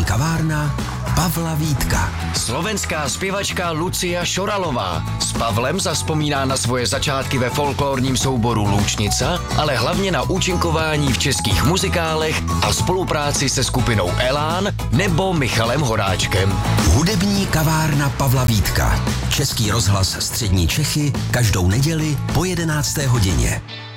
hudební kavárna Pavla Vítka. Slovenská zpěvačka Lucia Šoralová s Pavlem zazpomíná na svoje začátky ve folklorním souboru Loučnica, ale hlavně na účinkování v českých muzikálech a spolupráci se skupinou Elán nebo Michalem Horáčkem. Hudební kavárna Pavla Vítka. Český rozhlas Střední Čechy každou neděli po 11. hodině.